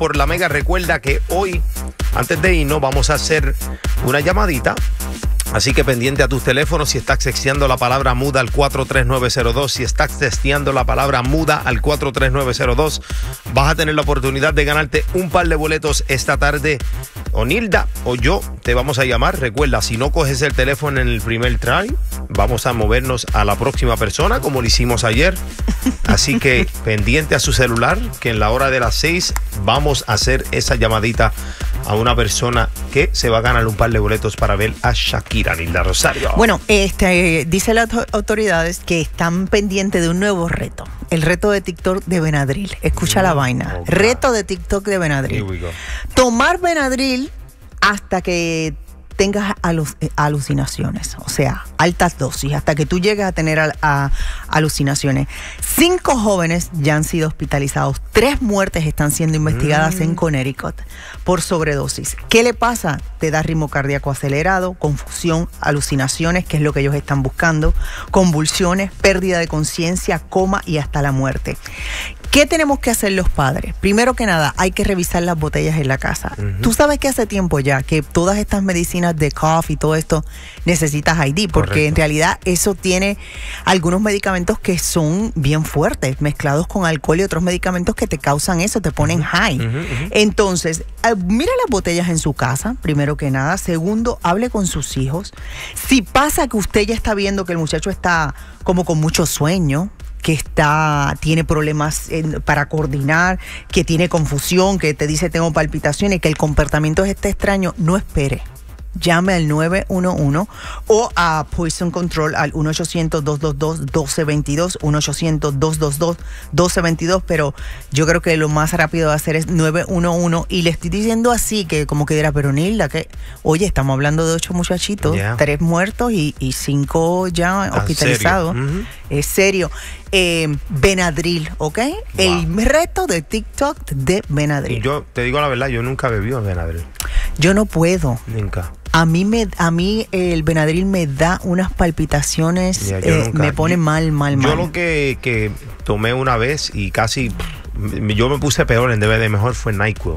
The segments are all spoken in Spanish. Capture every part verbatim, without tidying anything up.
por la Mega. Recuerda que hoy, antes de irnos, vamos a hacer una llamadita. Así que pendiente a tus teléfonos si estás texteando la palabra muda al cuatro tres nueve cero dos. Si estás texteando la palabra muda al cuatro tres nueve cero dos, vas a tener la oportunidad de ganarte un par de boletos esta tarde. O Nilda o yo te vamos a llamar. Recuerda, si no coges el teléfono en el primer try, vamos a movernos a la próxima persona como lo hicimos ayer. Así que pendiente a su celular, que en la hora de las seis vamos a hacer esa llamadita a una persona que se va a ganar un par de boletos para ver a Shakira. Nilda Rosario. Bueno, este, dice las autoridades que están pendientes de un nuevo reto. El reto de TikTok de Benadryl. Escucha mm, la vaina. Okay. Reto de TikTok de Benadryl. Tomar Benadryl hasta que tengas alu- alucinaciones, o sea, altas dosis, hasta que tú llegues a tener a, a, alucinaciones. Cinco jóvenes ya han sido hospitalizados, tres muertes están siendo investigadas mm. en Connecticut por sobredosis. ¿Qué le pasa? Te da ritmo cardíaco acelerado, confusión, alucinaciones, que es lo que ellos están buscando, convulsiones, pérdida de conciencia, coma y hasta la muerte. ¿Qué tenemos que hacer los padres? Primero que nada, hay que revisar las botellas en la casa. Uh-huh. Tú sabes que hace tiempo ya que todas estas medicinas de cough y todo esto necesitas I D, porque Correcto. En realidad eso tiene algunos medicamentos que son bien fuertes, mezclados con alcohol y otros medicamentos que te causan eso, te ponen uh-huh. high. Uh-huh, uh-huh. Entonces, eh, mira las botellas en su casa, primero que nada. Segundo, hable con sus hijos. Si pasa que usted ya está viendo que el muchacho está como con mucho sueño, que está, tiene problemas en, para coordinar, que tiene confusión, que te dice tengo palpitaciones, que el comportamiento está extraño, no espere. Llame al nueve uno uno o a Poison Control al uno ochocientos, dos dos dos, uno dos dos dos, uno ochocientos, dos dos dos, uno dos dos dos, pero yo creo que lo más rápido de hacer es nueve uno uno, y le estoy diciendo así, que como que dirá, pero Nilda, que oye, estamos hablando de ocho muchachitos, yeah. tres muertos y, y cinco ya ah, hospitalizados. Uh-huh. Es serio. Eh, Benadryl, ¿ok? Wow. El reto de TikTok de Benadryl. Y yo te digo la verdad, yo nunca bebí Benadryl. Yo no puedo. Nunca. A mí, me, a mí el Benadryl me da unas palpitaciones, yeah, eh, nunca, me pone yo, mal, mal, mal. Yo lo que, que tomé una vez y casi, yo me puse peor en D V D, mejor fue NyQuil.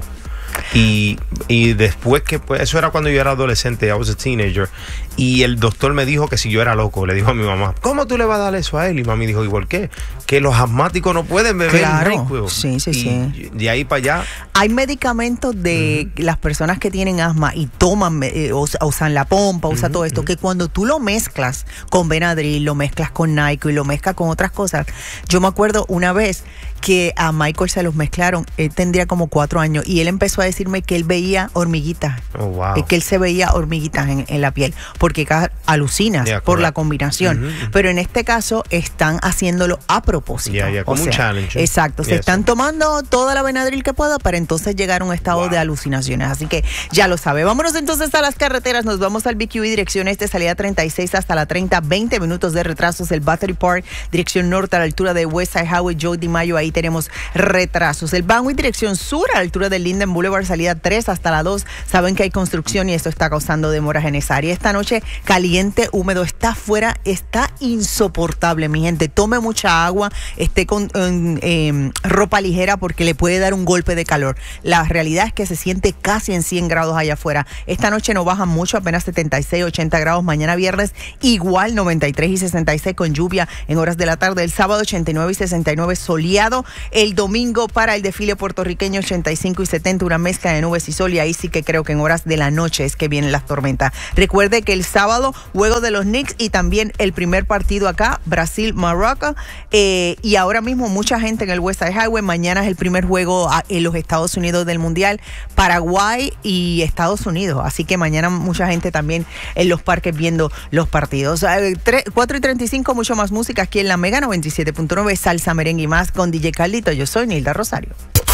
Y, y después que, pues, eso era cuando yo era adolescente, I was a teenager, y el doctor me dijo que si yo era loco, le dijo a mi mamá, ¿cómo tú le vas a dar eso a él? Y mami dijo, ¿y por qué? Que los asmáticos no pueden beber claro, NyQuil. Sí, sí, y sí. De ahí para allá. Hay medicamentos de uh-huh. las personas que tienen asma y toman, eh, usan la pompa, usan uh-huh, todo esto, uh-huh. que cuando tú lo mezclas con Benadryl, lo mezclas con NyQuil, lo mezclas con otras cosas. Yo me acuerdo una vez que a Michael se los mezclaron, él tendría como cuatro años, y él empezó a decirme que él veía hormiguitas, oh, wow. que él se veía hormiguitas en, en la piel, porque alucinas yeah, por la combinación. Uh-huh. Pero en este caso están haciéndolo a propósito. Yeah, yeah, como o sea, un challenge. Exacto, yeah, se están sí. tomando toda la Benadryl que pueda para entonces llegar a un estado wow. de alucinaciones. Así que ya lo sabe. Vámonos entonces a las carreteras, nos vamos al B Q E, dirección este, salida treinta y seis hasta la treinta, veinte minutos de retrasos. El Battery Park, dirección norte a la altura de Westside Highway, Joe DiMaggio, ahí tenemos retrasos. El Banway, dirección sur a la altura del Linden Boulevard, salida tres hasta la dos. Saben que hay construcción y esto está causando demoras en esa área. Esta noche caliente, húmedo, está afuera, está insoportable, mi gente. Tome mucha agua, esté con eh, eh, ropa ligera porque le puede dar un golpe de calor. La realidad es que se siente casi en cien grados allá afuera. Esta noche no bajan mucho, apenas setenta y seis, ochenta grados. Mañana viernes igual noventa y tres y sesenta y seis con lluvia en horas de la tarde. El sábado ochenta y nueve y sesenta y nueve soleado. El domingo para el desfile puertorriqueño ochenta y cinco y setenta, una mezcla de nubes y sol, y ahí sí que creo que en horas de la noche es que vienen las tormentas. Recuerde que el sábado juego de los Knicks y también el primer partido acá, Brasil-Marruecos, eh, y ahora mismo mucha gente en el Westside Highway. Mañana es el primer juego a, en los Estados Unidos del Mundial, Paraguay y Estados Unidos, así que mañana mucha gente también en los parques viendo los partidos. Eh, cuatro y treinta y cinco, mucho más música aquí en la Mega noventa y siete punto nueve, salsa, merengue y más con D J Carlito. Yo soy Nilda Rosario.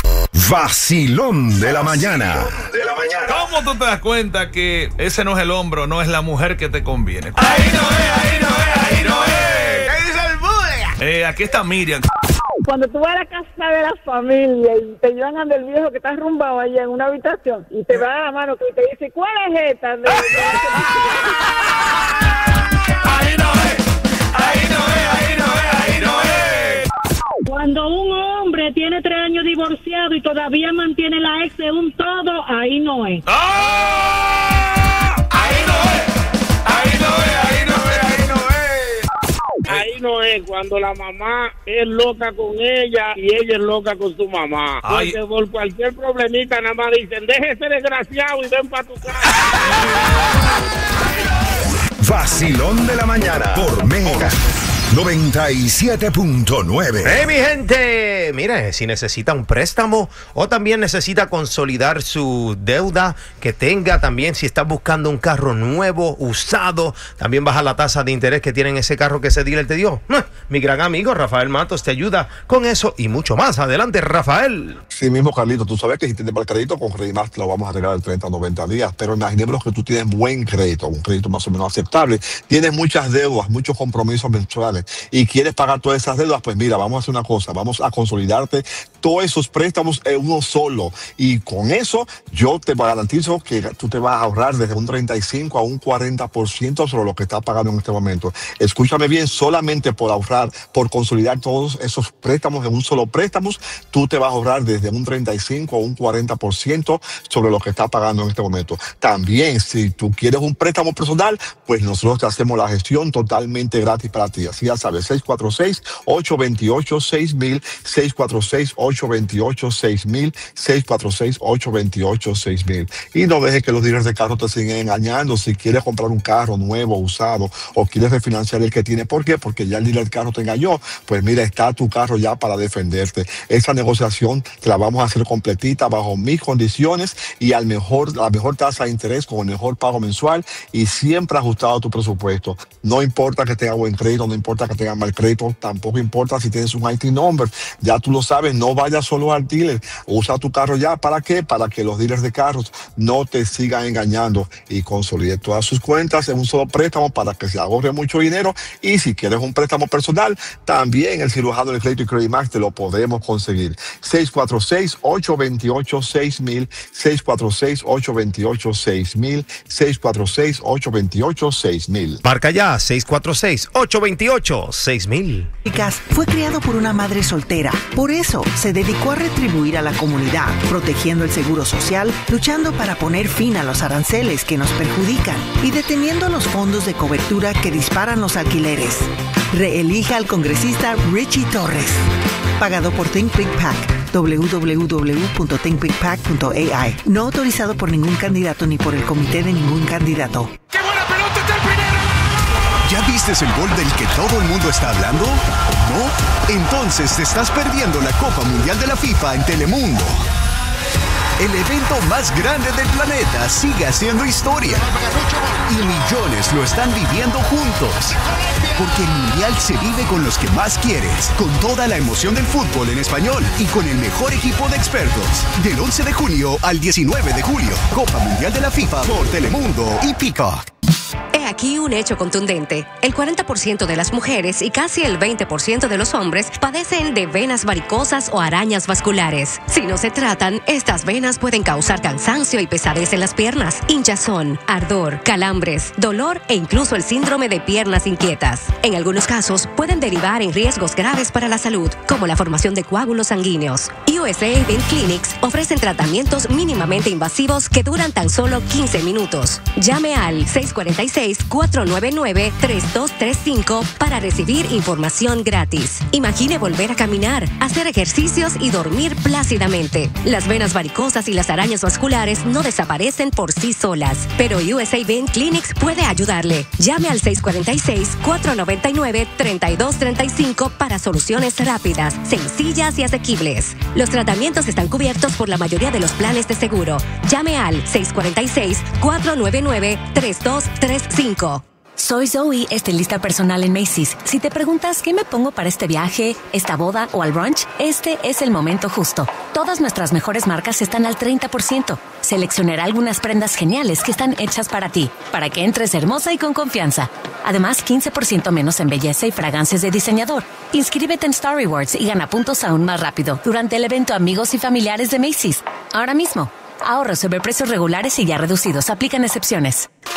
Vacilón de la mañana. De la mañana. ¿Cómo tú te das cuenta que ese no es el hombro, no es la mujer que te conviene? Ahí no es, ahí no es, ahí no es. ¿Qué dice el bully? Eh, aquí está Miriam. Cuando tú vas a la casa de la familia y te llevan del viejo que está arrumbado allá en una habitación y te va a la mano y te dice, ¿cuál es esta? Ahí no es, ahí no es, ahí no es, ahí no es. Cuando un hombre hombre tiene tres años divorciado y todavía mantiene la ex de un todo, ahí no es. ¡Oh! Ahí no es, ahí no es, ahí no es, ahí no es. Ahí no es cuando la mamá es loca con ella y ella es loca con su mamá. Ay. Porque por cualquier problemita nada más dicen, déjese desgraciado y ven para tu casa. Vacilón de la mañana por Mega noventa y siete punto nueve. ¡Hey, mi gente! Mire, si necesita un préstamo o también necesita consolidar su deuda que tenga, también si está buscando un carro nuevo, usado, también baja la tasa de interés que tiene en ese carro que ese dealer te dio. Mi gran amigo Rafael Matos te ayuda con eso y mucho más. Adelante, Rafael. Sí mismo, Carlito. Tú sabes que si tienes mal crédito, con Credimax te lo vamos a regalar de treinta a noventa días. Pero imaginemos que tú tienes buen crédito, un crédito más o menos aceptable. Tienes muchas deudas, muchos compromisos mensuales y quieres pagar todas esas deudas, pues mira, vamos a hacer una cosa, vamos a consolidarte todos esos préstamos en uno solo y con eso yo te garantizo que tú te vas a ahorrar desde un treinta y cinco a un cuarenta por ciento sobre lo que estás pagando en este momento. Escúchame bien, solamente por ahorrar, por consolidar todos esos préstamos en un solo préstamo, tú te vas a ahorrar desde un treinta y cinco a un cuarenta por ciento sobre lo que estás pagando en este momento. También, si tú quieres un préstamo personal, pues nosotros te hacemos la gestión totalmente gratis para ti. Así ya sabes, seis cuatro seis, ocho dos ocho, seis mil, seis cuatro seis, ocho dos ocho, seis mil, seis cuatro seis, ocho dos ocho, seis mil. Y no dejes que los dealers de carro te sigan engañando. Si quieres comprar un carro nuevo, usado, o quieres refinanciar el que tiene, ¿por qué? Porque ya el dealer de carro te engañó. Pues mira, está tu carro ya para defenderte. Esa negociación te la vamos a hacer completita bajo mis condiciones y al mejor, la mejor tasa de interés con el mejor pago mensual y siempre ajustado a tu presupuesto. No importa que tenga buen crédito, no importa que tenga mal crédito, tampoco importa si tienes un I T number, ya tú lo sabes, no vayas solo al dealer, usa tu carro ya, ¿para qué? Para que los dealers de carros no te sigan engañando y consolide todas sus cuentas en un solo préstamo para que se ahorre mucho dinero. Y si quieres un préstamo personal, también el cirujano del crédito y Credimax te lo podemos conseguir. seis cuatro seis, ocho dos ocho, seis mil, seis cuatro seis, ocho dos ocho, seis mil, seis cuatro seis, ocho dos ocho, seis mil. Marca ya, seis cuatro seis, ocho dos ocho, seis mil. Fue criado por una madre soltera. Por eso se dedicó a retribuir a la comunidad, protegiendo el seguro social, luchando para poner fin a los aranceles que nos perjudican y deteniendo los fondos de cobertura que disparan los alquileres. Reelija al congresista Richie Torres. Pagado por Think Big Pac. doble u doble u doble u punto think big pac punto a i. No autorizado por ningún candidato ni por el comité de ningún candidato. ¡Qué buena pelota está el primero! ¿Ya viste el gol del que todo el mundo está hablando? ¿No? Entonces te estás perdiendo la Copa Mundial de la FIFA en Telemundo. El evento más grande del planeta sigue haciendo historia. Y millones lo están viviendo juntos. Porque el Mundial se vive con los que más quieres. Con toda la emoción del fútbol en español. Y con el mejor equipo de expertos. Del once de junio al diecinueve de julio. Copa Mundial de la FIFA por Telemundo y Peacock. He aquí un hecho contundente. El cuarenta por ciento de las mujeres y casi el veinte por ciento de los hombres padecen de venas varicosas o arañas vasculares. Si no se tratan, estas venas pueden causar cansancio y pesadez en las piernas, hinchazón, ardor, calambres, dolor e incluso el síndrome de piernas inquietas. En algunos casos, pueden derivar en riesgos graves para la salud, como la formación de coágulos sanguíneos. U S A Vein Clinics ofrecen tratamientos mínimamente invasivos que duran tan solo quince minutos. Llame al seis cuatro seis, cuatro nueve nueve, tres dos tres cinco para recibir información gratis. Imagine volver a caminar, hacer ejercicios y dormir plácidamente. Las venas varicosas y las arañas vasculares no desaparecen por sí solas, pero U S A Vein Clinics puede ayudarle. Llame al seis cuatro seis, cuatro nueve nueve, tres dos tres cinco para soluciones rápidas, sencillas y asequibles. Los tratamientos están cubiertos por la mayoría de los planes de seguro. Llame al seis cuatro seis, cuatro nueve nueve, tres dos tres cinco. Soy Zoe, estilista personal en Macy's. Si te preguntas qué me pongo para este viaje, esta boda o al brunch, este es el momento justo. Todas nuestras mejores marcas están al treinta por ciento. Seleccionaré algunas prendas geniales que están hechas para ti, para que entres hermosa y con confianza. Además, quince por ciento menos en belleza y fragancias de diseñador. Inscríbete en Star Rewards y gana puntos aún más rápido durante el evento Amigos y Familiares de Macy's. Ahora mismo. Ahorros sobre precios regulares y ya reducidos. Aplican excepciones. Football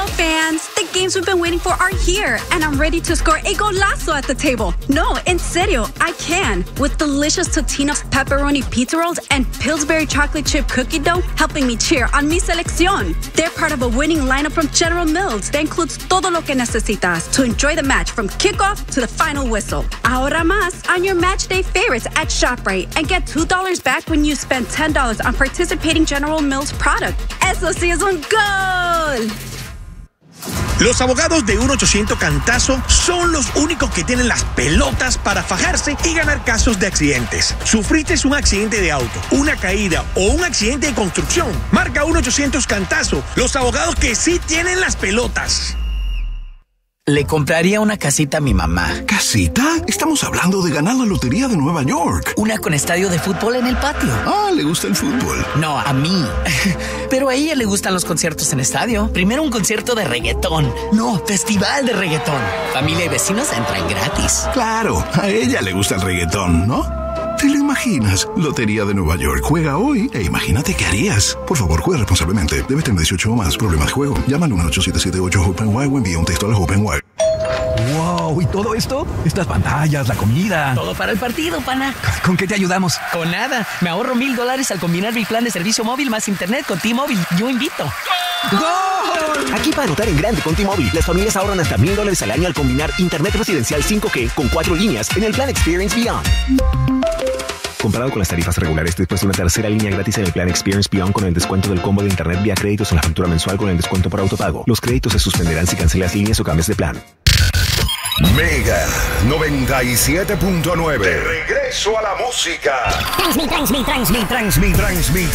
fans. The games we've been waiting for are here, and I'm ready to score a golazo at the table. No, en serio, I can. With delicious Totino's pepperoni pizza rolls and Pillsbury chocolate chip cookie dough helping me cheer on mi selección. They're part of a winning lineup from General Mills that includes todo lo que necesitas to enjoy the match from kickoff to the final whistle. Ahorra más on your match day favorites at ShopRite and get two dollars back when you spend ten dollars on participating General Mills product. Eso sí es un gol. Los abogados de uno ochocientos Cantazo son los únicos que tienen las pelotas para fajarse y ganar casos de accidentes. ¿Sufriste un accidente de auto, una caída o un accidente de construcción? Marca uno ochocientos Cantazo, los abogados que sí tienen las pelotas. Le compraría una casita a mi mamá. ¿Casita? Estamos hablando de ganar la lotería de Nueva York. Una con estadio de fútbol en el patio. Ah, ¿le gusta el fútbol? No, a mí. Pero a ella le gustan los conciertos en estadio. Primero un concierto de reggaetón. No, festival de reggaetón. Familia y vecinos entran gratis. Claro, a ella le gusta el reggaetón, ¿no? ¿Te lo imaginas? Lotería de Nueva York. Juega hoy e imagínate qué harías. Por favor, juega responsablemente. Debes tener dieciocho o más. Problemas de juego. Llama al uno ocho siete siete ocho Hope and Why o envía un texto a la Hope and Why. Wow, ¿y todo esto? Estas pantallas, la comida. Todo para el partido, pana. ¿Con qué te ayudamos? Con nada. Me ahorro mil dólares al combinar mi plan de servicio móvil más internet con T-Mobile. Yo invito. ¡Gol! Aquí para anotar en grande con T-Mobile, las familias ahorran hasta mil dólares al año al combinar internet residencial cinco G con cuatro líneas en el plan Experience Beyond. Comparado con las tarifas regulares, después de una tercera línea gratis en el plan Experience Beyond con el descuento del combo de internet vía créditos en la factura mensual con el descuento por autopago. Los créditos se suspenderán si cancelas líneas o cambias de plan. Mega noventa y siete punto nueve. De regreso a la música. Transmit, transmit, transmit, transmit, transmit,